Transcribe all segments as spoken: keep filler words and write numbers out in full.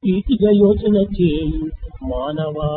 ఈటిగా యోచన చేయు మానవా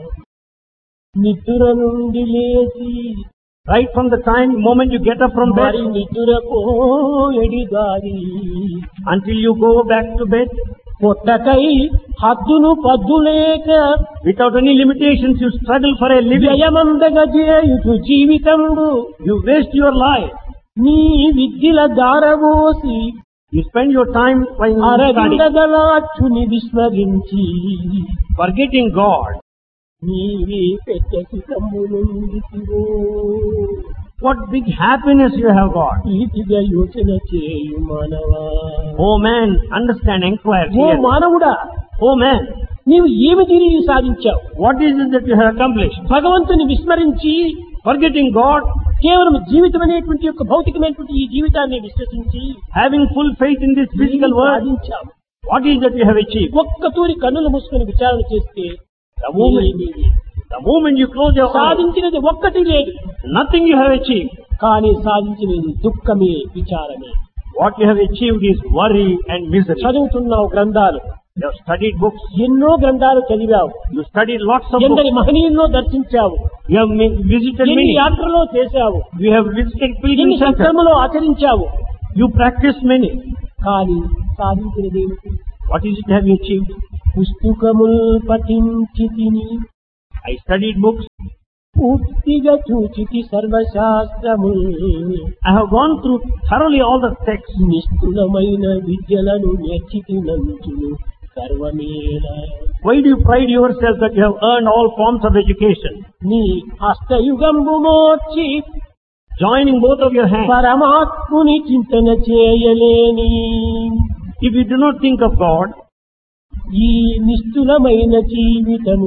నిద్ర నుండి లేచి Right from the time, moment you get up from bed, మరి నిద్రకు ఎడిగారి until you go back to bed, పొట్టకై హద్దును పద్దులేక without any limitations, you struggle for a living. వ్యయమందగా చేయుచు జీవితముడు You waste your life. నీ విద్యల దారవోసి You spend your time while studying, అరవిందగలాచుని విస్మరించి forgetting God. నీవే పెద్ద సుఖములుందితివో What big happiness you have got. ఈటిగా యోచన చేయు మానవా Oh man, understand, inquire oh here. మానవుడా Oh man, నీవు ఏమి తిరిగి సాధించావు what is it that you have accomplished? భగవంతుని విస్మరించి Forgetting God, కేవలం జీవితం అనేటువంటి యొక్క భౌతికమైనటువంటి ఈ జీవితాన్ని విశ్వసించి having full faith in this physical నీవు world, సాధించావు. what is that you have achieved? ఒక్క తూరి కన్నులు మూసుకొని విచారణ చేస్తే The moment, the moment you close your eyes, సాధించినది ఒక్కటి లేదు, nothing you have achieved. కానీ సాధించినది దుఃఖమే విచారమే. What you have achieved is worry and misery. చదువుతున్నావు గ్రంథాలు, You have studied books, ఎన్నో గ్రంథాలు చదివావు, you studied lots of ఎందరి books, మహనీయుల్లో దర్శించావు, you have mi- visited ఎన్ని many, యాత్రలో చేశావు, you have visited ఎన్ని pilgrim centers, సత్కర్మలో ఆచరించావు, you practiced many. కానీ సాధించినది ఏమిటి? What is it have you achieved? పుస్తకముల్ పఠించి తిని I studied books, పూర్తిగా చూచితి సర్వశాస్త్రముల్ I have gone through thoroughly all the texts. నిష్ఠులమైన విద్యలను నేర్చితినంచును సర్వమేల Why do you pride yourself that you have earned all forms of education? నీ హస్తయుగంబు మోర్చి Joining both of your hands. పరమాత్ముని చింతన చేయలేని If you do not think of God, ఈ నిష్ఠులమైన జీవితము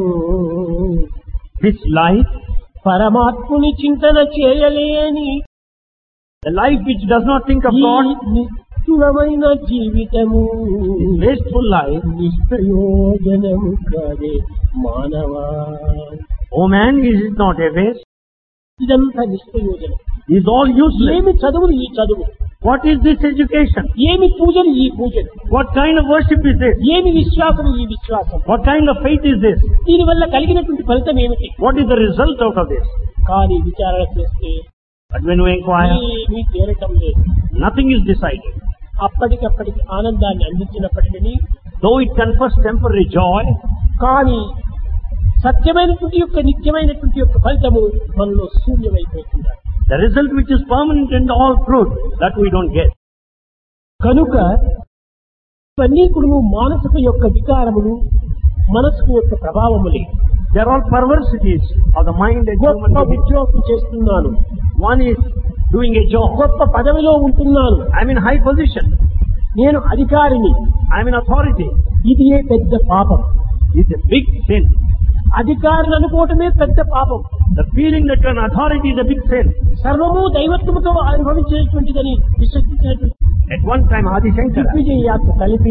this life, పరమాత్ముని చింతన చేయలేని the life which does not think of ఈ God, నిష్ఠులమైన జీవితము this wasteful life, నిష్ప్రయోజనము కాదే మానవా. oh man, is it not a waste? ఇదంతా నిష్ప్రయోజనం. Is all useless. ఏమి చదువులు ఈ చదువు, What is this education? ఏమి పూజలు ఈ పూజలు, What kind of worship is this? ఏమి విశ్వాసం ఈ విశ్వాసం, What kind of faith is this? దీనివల్ల కలిగినటువంటి ఫలితం ఏమిటి? What is the result out of this? కానీ విచారణ చేస్తే But when we inquire, ఏమీ తేరటం లేదు. nothing is decided. అప్పటికప్పటికి ఆనందాన్ని అందించినప్పటికీ Though it confers temporary joy, కానీ సత్యమైనటువంటి యొక్క నిత్యమైనటువంటి యొక్క ఫలితము మనలో శూన్యమైపోతుంది. the result which is permanent and all truth, that we don't get. కనుక ఇవన్నీ కూడా మానసిక యొక్క వికారములు, మనసుకు యొక్క ప్రభావములే. They are all perversities of the mind and human గొప్ప being. ఉద్యోగం చేస్తున్నాను, One is doing a job. గొప్ప పదవిలో ఉంటున్నాను, I'm in high position. నేను అధికారిని, I'm in authority. ఇది ఏ పెద్ద పాపం. It's a big sin. అధికారులు అనుకోవటమే పెద్ద పాపం. The feeling that you're an authority is a big sin. సర్వము దైవత్వముతో అనుభవించేటువంటిదని విశ్వసించినటువంటి At one time, Adi Shankara, దిగ్విజయ యాత్ర కలిపి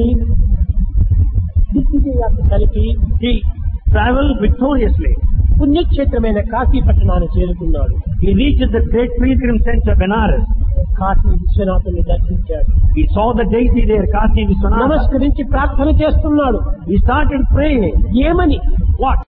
దిగ్విజయ యాత్ర కలిపి he traveled victoriously. పుణ్యక్షేత్రమైన కాశీ పట్టణాన్ని చేరుకున్నాడు. He reached the great pilgrim center, Benares. Kashi విశ్వనాథుని దర్శించాడు. He saw the deity there, Kasi Vishwanath. నమస్కరించి ప్రార్థన చేస్తున్నాడు. He started praying. ఏమని? What?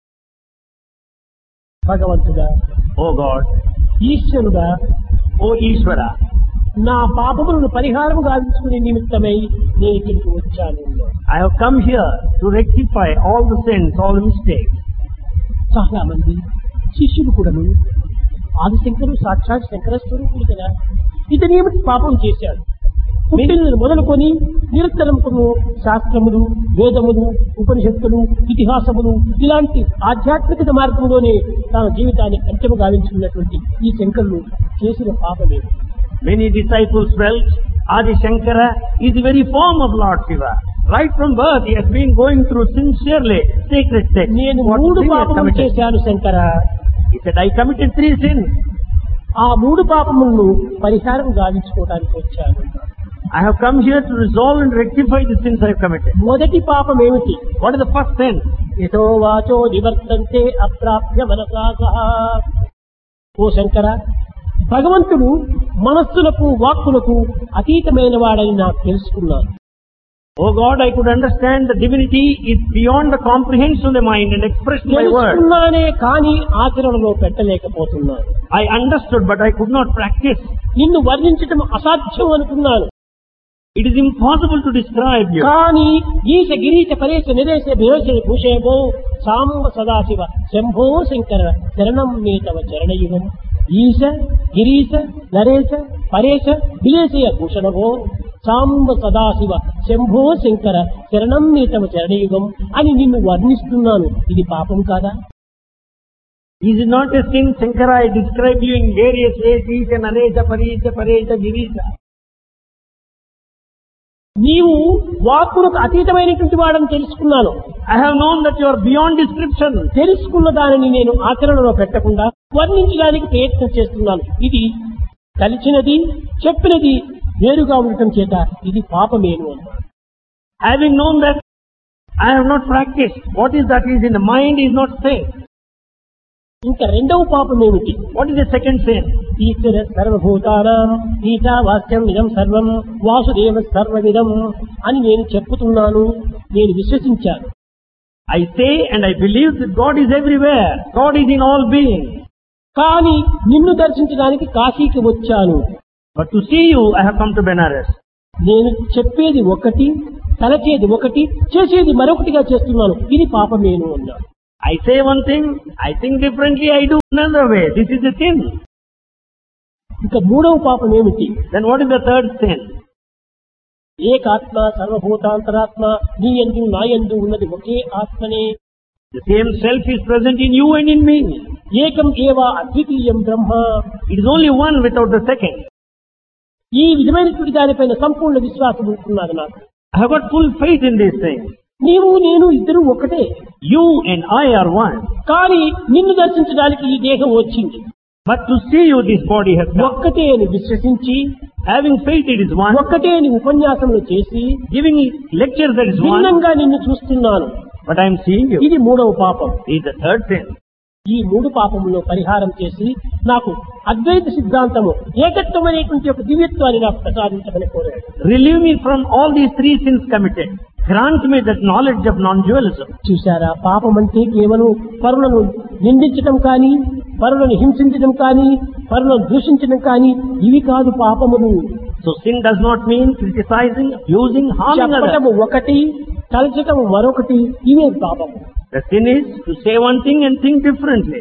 భగవంతుడా, Oh God, ఈశ్వరుడా, oh Ishvara, నా పాపములను పరిహారం గావించుకునే నిమిత్తమై నేను ఇక్కడికి వచ్చాను. I have come here to rectify all the sins, all the mistakes. చాలా మంది శిష్యులు కూడాను ఆదిశంకరుడు సాక్షాత్ శంకర స్వరూపుడు కదా, ఇతనేమిటి పాపం చేశాడు? పుట్టిన మొదలుకొని నిరంతరమును శాస్త్రములు, వేదములు, ఉపనిషత్తులు, ఇతిహాసములు ఇలాంటి ఆధ్యాత్మికత మార్గంలోనే తన జీవితాన్ని అంత్యము గావించుకున్నటువంటి ఈ శంకరులు చేసిన పాపమే. Many disciples felt Adi Shankara is the very form of Lord Shiva. Right from birth, he has been going through sincerely sacred texts. నేను What మూడు sin he has పాపములు committed? చేశాను Shankara. He said, I committed three sins. ఆ మూడు పాపములను పరిహారం గావించుకోవడానికి వచ్చాను. I have come here to resolve and rectify the sins I have committed. మొదటి పాపం ఏమిటి? What is the first sin? యతో వాచో నివర్తంతే అప్రాప్య మనసా సహా. ఓ శంకర, భగవంతుడు మనస్సులకు వాక్కులకు అతీతమైన వాడని నాకు తెలుసుకున్నాను. Oh God, I could understand the divinity is beyond the comprehension of the mind and expressed by words. తెలుసుకున్నానే కానీ ఆచరణలో పెట్టలేకపోతున్నాను. I understood, but I could not practice. నిన్ను వర్ణించటం అసాధ్యం అనుకున్నాను. It is impossible to describe you. కానీ ఈశ గిరీశ పరేశ నిరేశ విరేశ భూషేభో సాంబ సదాశివ శంభో శంకర శరణం మే తవ చరణయుగం. ఈశ గిరీశ నరేశ పరేశ విలేశయ భూషణభో సాంబ సదాశివ శంభో శంకర శరణం మే తవ చరణయుగం అని నిన్ను వర్ణిస్తున్నాను. ఇది పాపం కాదా? Is it not a sin, Shankara? I describe you in various ways, Isha, Naresha, Parisha, Paresha, Girisha. నీవు వాక్కులకు అతీతమైనటువంటి వాడని తెలుసుకున్నాను. I have known that you are beyond description. తెలుసుకున్న దానిని నేను ఆచరణలో పెట్టకుండా వర్ణించడానికి ప్రయత్నం చేస్తున్నాను. ఇది తలిచినది చెప్పినది వేరుగా ఉండటం చేత ఇది పాపమేను అన్నాడు. Having known that I have not practiced, what is that is in the mind is not safe. ఇంకా రెండవ పాపం ఏమిటి? What is the second sin? ఈశ్వర సర్వభూతానాం ఈశావాస్యం ఇదం సర్వం వాసుదేవ సర్వవిదం అని నేను చెప్పుతున్నాను, నేను విశ్వసించాను. I say and I believe that God is everywhere. God is in all beings. కానీ నిన్ను దర్శించడానికి కాశీకి వచ్చాను. But to see you, I have come to Benares. నేను చెప్పేది ఒకటి, తలచేది ఒకటి, చేసేది మరొకటిగా చేస్తున్నాను. ఇది పాపమేను అన్నాడు. I say one thing, I think differently, I do another way. This is the sin. ఇంకా మూడవ పాపం ఏమిటి? Then what is the third sin? ఏకాత్మ సర్వభూతాంతరాత్మ నీ యందు నా యందు ఉన్నది ఒకే ఆత్మనే. The same self is present in you and in me. ఏకం ఏవ అద్వితీయం బ్రహ్మ. It is only one without the second. ఈ విధమైనటువంటి దానిపైన సంపూర్ణ విశ్వాసం ఉంటున్నది నాకు. I have got full faith in these things. నీవు నేను ఇద్దరు ఒకటే. You and I are one. కానీ నిన్ను దర్శించడానికి ఈ దేహం వచ్చింది. But to see you, this body has come. ఒక్కటే అని విశ్వసించి, having faith it is one. ఒక్కటే అని ఉపన్యాసములు చేసి, giving lectures that is one. భిన్నంగా నిన్ను చూస్తున్నాను. But I am seeing you. ఇది మూడవ పాపం. It is the third sin. ఈ మూడు పాపములో పరిహారం చేసి నాకు అద్వైత సిద్ధాంతము ఏకత్వం అనేటువంటి ఒక దివ్యత్వాన్ని నాకు ప్రసాదించమని కోరాడు. Relieve me from all these three sins committed. Grant me that knowledge of non-dualism. చూశారా, పాపం అంటే కేవలం పరులను నిందించడం కానీ, పరులను హింసించడం కానీ, పరులను దూషించడం కానీ ఇవి కాదు పాపములు. So sin does not mean criticizing, abusing, harming others. చెప్పటము ఒకటి, తలచటము మరొకటి, ఇవే పాపము. The sin is to say one thing and think differently.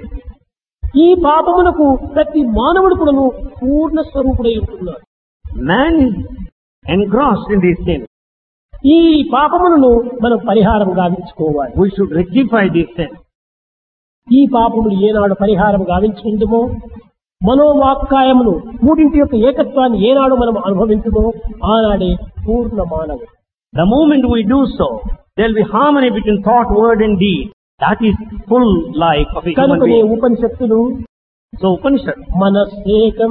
ఈ పాపములకు ప్రతి మానవుడు కూడాను పూర్ణ స్వరూపుడై ఉంటున్నాడు. Man is engrossed in these sins. ఈ పాపములను మనం పరిహారం గావించుకోవాలి. We should rectify these sins. ఈ పాపములు ఏనాడు పరిహారం గావించుకుందుమో, మనోవాక్కాయమును మూడింటి యొక్క ఏకత్వాన్ని ఏనాడు మనం అనుభవించుమో ఆనాడే పూర్ణ మానవుడు. The moment we do so, there will be harmony between thought, word and deed. That is full life of a human కనుకనే being. ఉపనిషత్తులు So Upanishad, మనస్సేకం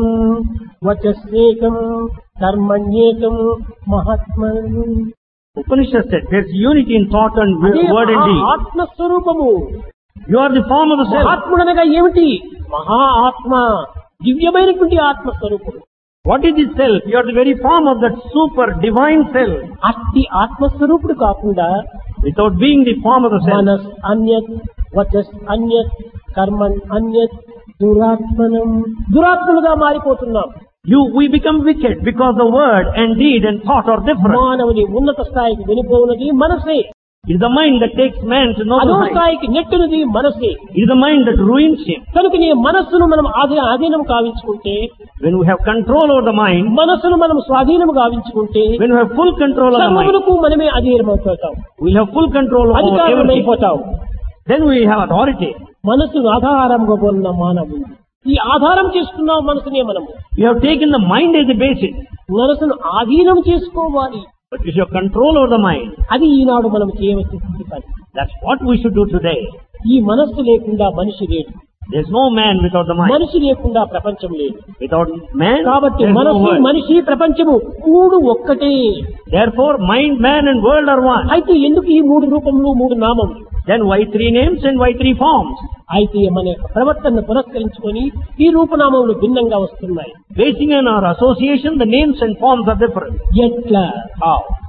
వచస్సేకం కర్మణ్యేకం మహాత్మను. Upanishad said there is unity in thought and అదే word and deed. ఆత్మస్వరూపము. You are the form of the self. ఆత్ముడనగా ఏమిటి? మహా ఆత్మ, దివ్యమైనటువంటి ఆత్మస్వరూపుడు. What is the self? You are the very form of that super divine self. అట్టి ఆత్మస్వరూపుడు కాకుండా Without being the form of the self, మనస్ అన్యత్, వచస్ అన్యత్, Karman అన్యత్, దురాత్మనం దురాత్మలుగా మారిపోతున్నాం. you we become wicked because the word and deed and thought are different. మానవుని ఉన్నత స్థాయికి వెనుపోవునది మనసే. It is the mind that takes man to know the అదో mind. స్థాయికి నెట్టునది మనసే. It is the mind that ruins him. కనుక నీ మనస్సును మనం Aadhi ఆధీనం కావించుకుంటే, When we have control over the mind, మనస్సును మనం స్వాధీనం గావించుకుంటే when we have full control of the mind, సర్వములకు మనమే అధీనమైపోతాం, we have full control over అధికారం everything. అయిపోతాం. Then we have authority. మనస్సును ఆధారంగా కొన్న మానవుడు. ఈ ఆధారం చేసుకున్న మనసునే మనము. We have taken the mind as the basis. మనసును ఆధీనం చేసుకోవాలి. But if you have control over the mind, అది ఈనాడు మనం చేయవలసిన పని. that's what we should do today. ఈ మనస్సు లేకుండా మనిషి లేడు. There is no man without the mind. మనిషి లేకుండా ప్రపంచం లేదు. Without man, కాబట్టి there is no మనస్సు, world. మనిషి, ప్రపంచము మూడు ఒక్కటే. Therefore, mind, man and world are one. అయితే ఎందుకు ఈ మూడు రూపములు, మూడు నామములు? Then why three names and why three forms? అయితే మన యొక్క ప్రవర్తనను పురస్కరించుకొని ఈ రూపనామములు భిన్నంగా వస్తున్నాయి. Basing on our association, the names and forms are different. ఎట్లా? How?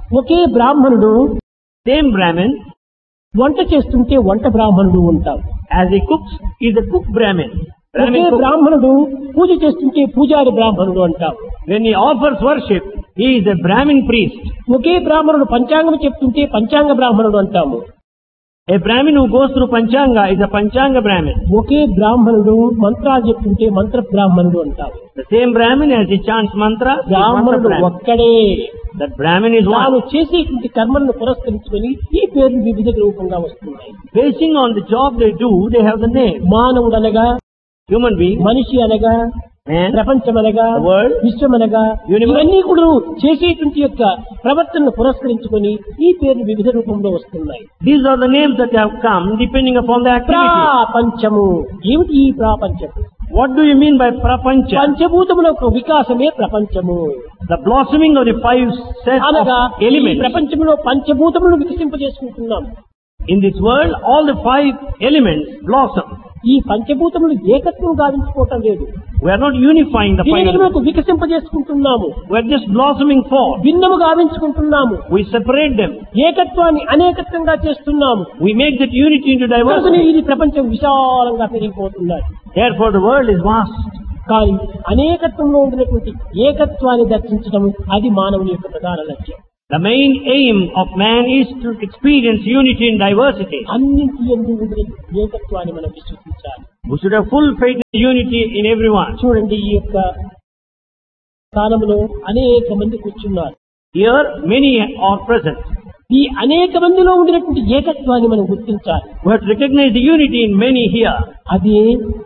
ఒకే బ్రాహ్మణుడు Same Brahmin, వంట చేస్తుంటే వంట బ్రాహ్మణుడు ఉంటాడు. as he cooks, is a cook Brahmin. Okay Brahmin cook. బ్రాహ్మణుడు పూజ చేస్తుంటే పూజారి బ్రాహ్మణుడు అంటాం. When he offers worship, he is a Brahmin priest. ఒకే బ్రాహ్మణుడు పంచాంగం చెప్తుంటే పంచాంగ బ్రాహ్మణుడు అంటాము. A Brahmin who goes through Panchanga is a Panchanga Brahmin. ఒకే బ్రాహ్మణుడు మంత్రాలు చెప్తుంటే మంత్ర బ్రాహ్మణుడు అంటాము. The same Brahmin, as he chants mantra, is mantra బ్రాహ్మణుడు Brahmin. ఒక్కడే. That Brahmin is తాను one. చేసేటువంటి కర్మలను పురస్కరించుకొని ఈ పేర్లు వివిధ రూపంగా వస్తున్నాయి. Basing on the job they do, they have the name. మానవుడు అనగా, Human being, మనిషి అనగా, man, ప్రపంచం అనగా, the world, విశ్వం అనగా, universe. ఇవన్నీ కూడా చేసేటువంటి యొక్క ప్రవర్తనను పురస్కరించుకొని ఈ పేర్లు వివిధ రూపంలో వస్తున్నాయి. these are the names that have come depending upon the activity. ప్రాపంచము ఏమిటి? ఈ ప్రాపంచము What do you mean by prapancha? పంచభూతముల యొక్క వికాసమే ప్రపంచము The blossoming of the five sets అనగా of ఈ elements. ప్రపంచంలో పంచభూతములను వికసింపజేసుకుంటున్నాం. In this world, all the five elements blossom. ఈ పంచభూతములు ఏకత్వం గావించుకోవటం లేదు. We are not unifying the five elements. దీనిని వికసింపజేసుకుంటున్నాము. We are just blossoming forth. భిన్నము గావించుకుంటున్నాము. We separate them. ఏకత్వాన్ని అనేకత్వంగా చేస్తున్నాము. We make that unity into కనుకనే diversity. ఇది ప్రపంచం విశాలంగా పెరిగిపోతున్నది. Therefore, the world is vast. కానీ అనేకత్వంలో ఉండినటువంటి ఏకత్వాన్ని దర్శించడం అది మానవుని యొక్క ప్రధాన లక్ష్యం. The main aim of man is to experience unity in diversity. అన్నింటి యందు ఉండినటువంటి ఏకత్వాన్ని మనం విశ్వసించాలి. We should have full faith in unity in everyone. చూడండి, ఈ యొక్క స్థానంలో అనేక మంది కూర్చున్నారు. Here, many are present. ఈ అనేక మందిలో ఉండినటువంటి ఏకత్వాన్ని మనం గుర్తించాలి. We have to recognize the unity in many here. అదే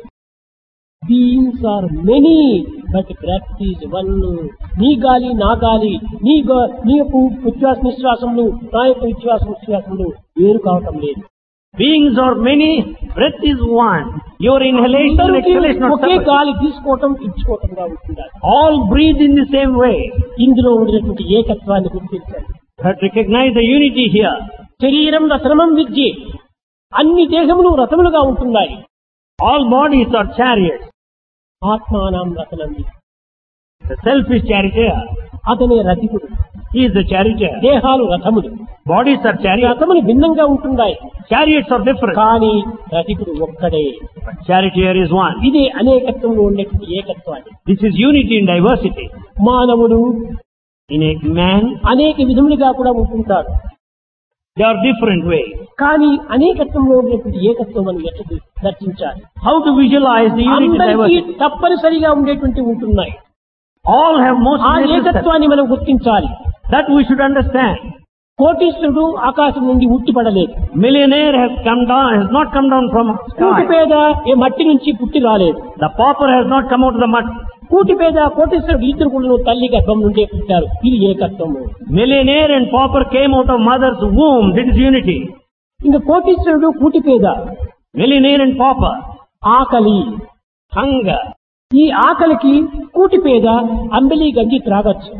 beings are many but breath is one. నీ గాలి నా గాలి, నీ గా- నీ యొక్క ఉచ్ఛ్వాస నిశ్వాసములు నా యొక్క ఉచ్ఛ్వాస నిశ్వాసములు వేరు కావటం లేదు. Beings are many, breath is one. Your inhalation and అందరికీ exhalation are ఒకే separate. గాలి తీసుకోవటం ఇచ్చుకోవటంగా ఉంటుండాలి. All breathe in the same way. ఇందులో ఉండినటువంటి ఏకత్వాన్ని గుర్తించాలి. We have to recognize the unity here. శరీరం రథనం విద్య, అన్ని దేహములు రథములుగా ఉంటున్నాయి. All bodies are chariots. ఆత్మానం రథనం విద్య, The self is charioteer. అతనే రథికుడు. He is the charioteer. దేహాలు రథములు, Bodies are chariots. రథములు భిన్నంగా ఉంటున్నాయి. Chariots are different. కానీ రథికుడు ఒక్కడే. But charioteer is one. ఇదే అనేకత్వంలో ఉండేటువంటి ఏకత్వాన్ని. This is unity in diversity. మానవుడు In a man, అనేక విధములుగా కూడా ఉంటుంటాడు. there are different ways. కానీ అనేకత్వంలో ఉండేటువంటి ఏకత్వం అని ఎట్లా దర్శించాలి? How to visualize the unity in అందరికీ diversity? తప్పనిసరిగా ఉండేటువంటి ఉంటున్నాయి. All have most ఆ necessary. ఏకత్వాన్ని మనం గుర్తించాలి. That we should understand. కోటీశ్వరుడు ఆకాశం నుండి ఉట్టిపడలేదు. Millionaire has come down, has not come down from Kooti sky. పేద ఏ మట్టి నుంచి పుట్టి రాలేదు. The pauper has not come out of the mud. కూటి పేద కోటీశ్వరుడు ఇద్దరు కూడా తల్లి గర్భం నుండే పుట్టారు. ఇది ఏకత్వము. Millionaire and pauper came out of mother's womb. This is unity. ఇంకా కోటీశ్వరుడు కూటి పేద, Millionaire and pauper, ఆకలి. hunger. ఈ ఆకలికి కూటి పేద అంబలి గంజి త్రాగొచ్చు.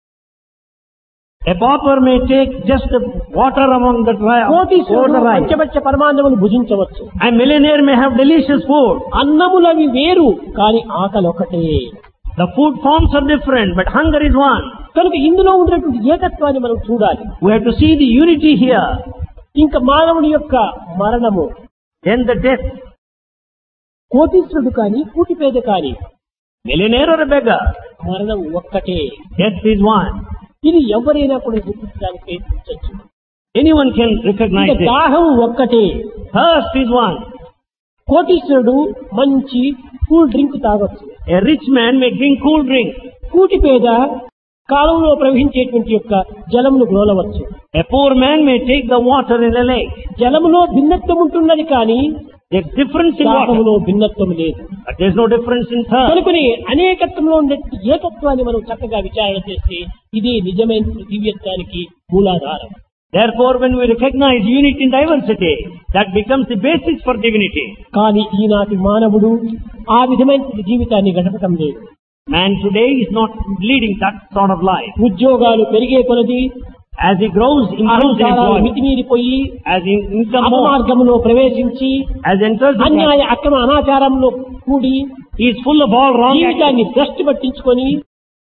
A pauper may take just the water among the dry over కోటీశ్వరుడు the rice. పంచపక్ష పరమాన్నములు భుజించవచ్చు. A millionaire may have delicious food. అన్నములవి వేరు, కానీ ఆకలి ఒకటే. The food forms are different, but hunger is one. కనుక ఇందులో ఉన్నటువంటి ఏకత్వాన్ని మనం చూడాలి. We have to see the unity here. ఇంకా మానవుని యొక్క మరణము, Then the death. కోటీశ్వరుడు కానీ కూటి పేద కానీ Millionaire or a beggar, మరణం ఒక్కటే. death is one. ఇది ఎవరైనా కూడా గుర్తించడానికి ప్రయత్నించవచ్చు. Anyone can recognize ఇంకా it. దాహం ఒక్కటే. Thirst is one. కోటీశ్వరుడు మంచి కూల్ డ్రింక్ తాగొచ్చు. A rich man may drink cool drink. కూటి పేద కాలంలో ప్రవహించేటువంటి యొక్క జలమును గ్రోలవచ్చు. A poor man may take the water in a lake. జలములో భిన్నత్వం ఉంటున్నది, కానీ There's difference in water, దాహములో భిన్నత్వం లేదు. but there's no difference in thirst. కనుకని అనేకత్వంలో ఉండే ఏకత్వాన్ని మనం చక్కగా విచారణ చేస్తే ఇది నిజమైన దివ్యత్వానికి మూలాధారం. Therefore, when we recognize unity in diversity, that becomes the basis for divinity. కానీ ఈనాటి మానవుడు ఆ విధమైన జీవితాన్ని గడపటం లేదు. Man today is not leading that sort of life. ఉద్యోగాలు పెరిగే కొలది As he grows, improves in అహంకారాలు employment, మితిమీరిపోయి as he income more, అపమార్గంలో ప్రవేశించి as enters the అన్యాయ అక్రమ అనాచారంలో కూడి he is full of all wrong actions. జీవితాన్ని భ్రష్టు పట్టించుకొని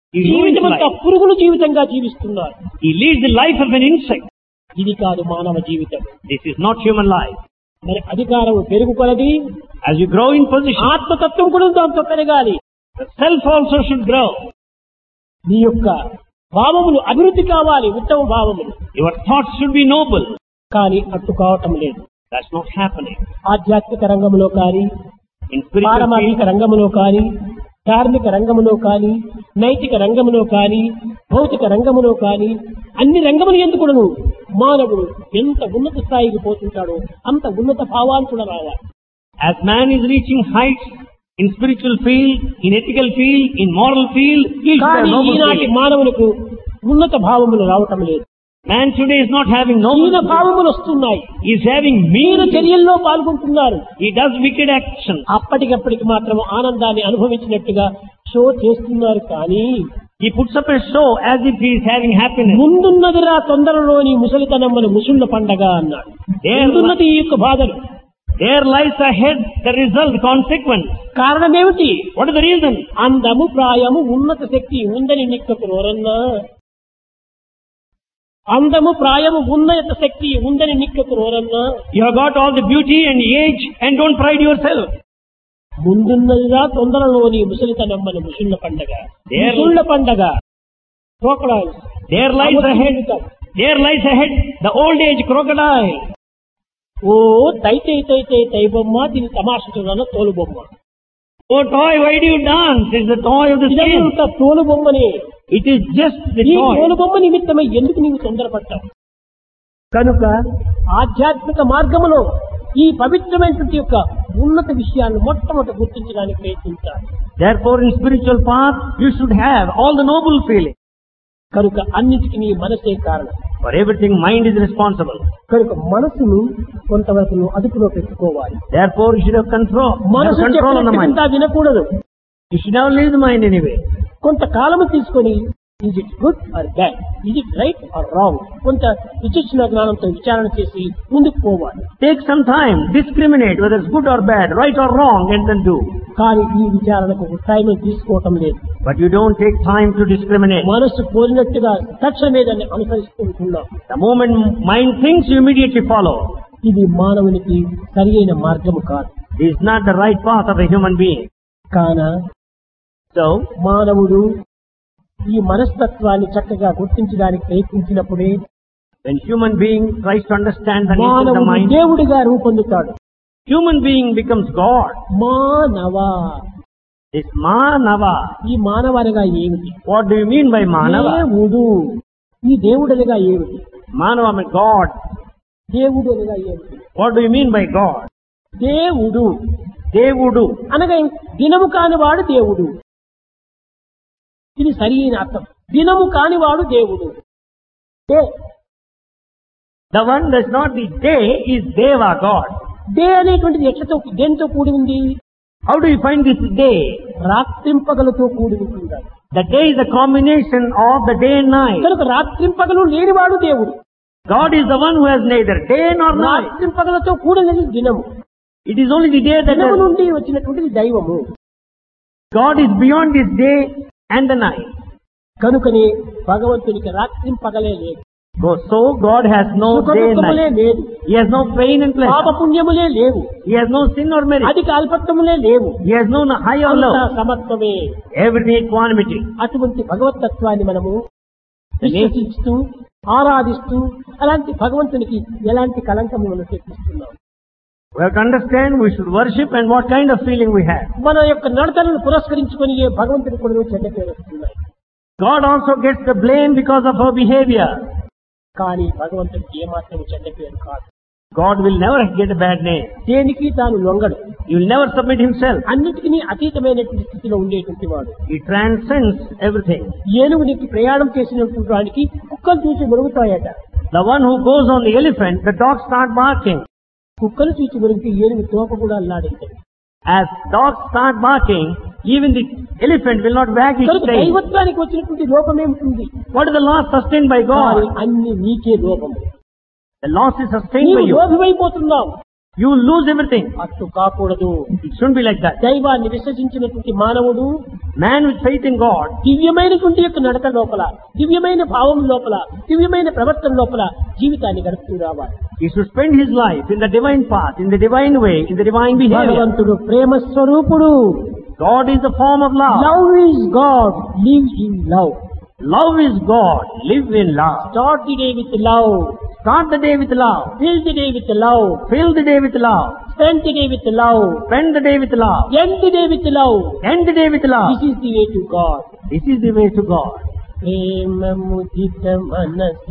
He ruins జీవితమంతా life. పురుగుల జీవితంగా జీవిస్తున్నారు. He leads the life of an insect. ఇది కాదు మానవ జీవితం. This is not human life. మరి అధికారం పెరుగుకొలది, As you grow in position, ఆత్మతత్వం కూడా దాంతో పెరగాలి. the self also should grow. నీ యొక్క భావములు అభివృద్ధి కావాలి, ఉత్తమ భావములు. Your thoughts should be noble. కానీ అట్టు కావటం లేదు. That's not happening. ఆధ్యాత్మిక రంగంలో కానీ, In spiritual పారమార్థిక field, రంగంలో కానీ, ధార్మిక రంగంలో కానీ, నైతిక రంగంలో కానీ, భౌతిక రంగంలో కానీ, అన్ని రంగములు ఎందుకును మానవుడు ఎంత ఉన్నత స్థాయికి పోతుంటాడో అంత ఉన్నత భావాలు కూడా రావాలి. as man is reaching heights in spiritual field, in ethical field, in moral field, he is కానీ a noble ఈనాటి feeling. మానవులకు ఉన్నత భావములు రావటం లేదు. Man today is not having హీన noble feeling. భావములు వస్తున్నాయి. He is having Meena mean. చర్యల్లో పాల్గొంటున్నారు. He does wicked actions. అప్పటికప్పటికి మాత్రం ఆనందాన్ని అనుభవించినట్టుగా షో చేస్తున్నారు. కానీ He puts up a show as if he is having happiness. ముందున్నదిరా తొందరలోని ముసలితనమ్మని ముసుళ్ళ పండగ అన్నాడు. ముందున్నది ఈ యొక్క బాధలు. There lies ahead the result, consequence. కారణమేమిటి? What is the reason? అందము ప్రాయము ఉన్నత శక్తి ఉందని నిక్కకు నోరన్నా, అందము ప్రాయము ఉన్నత శక్తి ఉందని నిక్కకు నోరన్నా, You have got all the beauty and age and don't pride yourself. ముందున్నదిరా తొందరలోని ముసలితనమ్మని ముసుళ్ళ పండగ. There- ముసుళ్ళ పండగ crocodiles. There lies ahead, there lies ahead the old age crocodile. ఓ తైతే తైతే తై బొమ్మ, దీని తమాషా తోలు బొమ్మ. Oh toy, why do you dance? It's the toy of the skin. ఇదంతా తోలు బొమ్మనే. It is just the ఈ తోలు toy. బొమ్మ నిమిత్తమై ఎందుకు నీవు తొందరపడ్డావు? కనుక ఆధ్యాత్మిక మార్గములో ఈ పవిత్రమైనటువంటి యొక్క ఉన్నత విషయాలను మొట్టమొదటి గుర్తించడానికి ప్రయత్నించాలి. Therefore in spiritual path, you should have all the noble feeling. కనుక అన్నిటికీ నీ మనసే కారణం. For everything, mind is responsible. కనుక మనసును కొంతవరకు నువ్వు అదుపులో పెట్టుకోవాలి. Therefore you should have control. Have మనసు control on the mind. చెప్పినంత వినకూడదు. You should never leave the mind anyway. కొంతకాలము తీసుకొని is it good or bad, is it right are wrong, కొంత విచక్షణ జ్ఞానంతో విచారణ చేసి ముందుకు పోవాలి. Take some time, discriminate whether it's good or bad, right or wrong, and then do. కానీ ఈ విచారణకు టైం తీసుకోవటం లేదు. But you don't take time to discriminate. మనసు కోరినట్టుగా తక్షణమే దాన్ని అనుసరిస్తుంటున్నాం. The moment mind thinks, you immediately follow. ఇది మానవునికి సరి అయిన మార్గము కాదు. This is not the right path of a human being. కాన So, మానవుడు ఈ మనస్తత్వాన్ని చక్కగా గుర్తించడానికి ప్రయత్నించినప్పుడే when human being tries to understand the nature of the మానవుడు mind, దేవుడిగా రూపొందుతాడు. human being becomes God. మానవ, This Manava. ఈ మానవనగా ఏమిటి? What do you mean by Manava? దేవుడు. ఈ దేవుడనగా ఏమిటి? Manava means God. దేవుడు అనగా ఏమిటి? What do you mean by God? దేవుడు Devudu. అనగా దినము కానివాడు దేవుడు. ఇది సరి అయిన అర్థం. దినము కానివాడు దేవుడు. Day The one that's not the day is Deva, God. Day అనేటువంటిది ఎట్లతో దేనితో కూడి ఉంది? How do you find this day? రాత్రింపగలతో కూడి ఉంటుంది. The day is a combination of the day and night. కనుక రాత్రింపగలు లేనివాడు దేవుడు. God is the one who has neither day nor night. రాత్రింపగలతో కూడినది దినము. It is only the day that దినము has, నుండి వచ్చినటువంటిది దైవము. God is beyond this day and the night. కనుకనే భగవంతునికి రాత్రింపగలే లేదు. So, so God has no సుఖ day and దుఃఖములే night. లేదు. He has no pain and పాప pleasure. పుణ్యములే లేవు. He has no sin or merit. అధిక అల్పత్వములే లేవు. He has no high or అంతా low. సమత్వమే. Everything equanimity. అటువంటి భగవతత్వాన్ని మనము విశ్వసిస్తూ ఆరాధిస్తూ అలాంటి భగవంతునికి ఎలాంటి కలంకము మనం తెప్పిస్తున్నాం. We have to understand we should worship and what kind of feeling we have. మన యొక్క నడతలను పురస్కరించుకొని ఏ భగవంతుని కూడా చెడ్డ పేరు వస్తున్నాయి. God also gets the blame because of our behavior. కానీ భగవంతునికి ఏమాత్రం చెడ్డ పేరు కాదు. God will never get a bad name. దేనికి తాను లొంగడు. He will never submit himself. అన్నిటికీ అతీతమైనటువంటి స్థితిలో ఉండేటువంటి వాడు. He transcends everything. ఏనుగునికి ప్రయాణం చేసినటువంటి వాడికి కుక్కలు చూసి మురుగుతాయట. The one who goes on the elephant, the dogs start barking. కుక్కలు చూసి మురిగితే ఏనుగు తోక కూడా అల్లాడింది. As dogs start barking, even the elephant will not wag its కనుక tail. దైవత్వానికి వచ్చినటువంటి లోపం ఏమిటి? What is the loss sustained by కానీ God? అన్ని నీకే లోపము. The loss is sustained by నీవు you. లోభివైపోతున్నావు. you will lose everything. అట్టు కాకూడదు. It shouldn't be like that. దైవాన్ని విశ్వసించినటువంటి మానవుడు Man with faith in God, దివ్యమైనటువంటి యొక్క నడక లోపల, దివ్యమైన భావం లోపల, దివ్యమైన ప్రవర్తన లోపల జీవితాన్ని గడుపుతూ రావాలి. he should spend his life in the divine path, in the divine way, in the divine behavior. భగవంతుడు ప్రేమ స్వరూపుడు. God is the form of love. Love is God, live in love. Love is God. Live in love. Start the day with love. Start the day with love. Fill the day with love. Fill the day with love. Spend the day with love. Spend the day with love. End the day with love. End the day with love. This is the way to God. This is the way to God. ప్రేమ ముదిత మనస